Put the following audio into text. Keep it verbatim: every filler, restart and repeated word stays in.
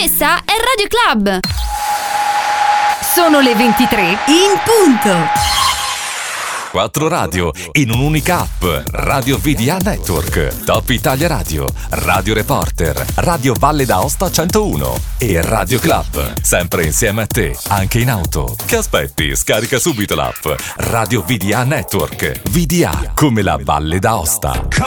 Questa è Radio Club. Sono le ventitré in punto. Quattro radio in un'unica app. Radio V D A Network, Top Italia Radio, Radio Reporter, Radio Valle d'Aosta centouno e Radio Club. Sempre insieme a te, anche in auto. Che aspetti? Scarica subito l'app Radio V D A Network. V D A come la Valle d'Aosta.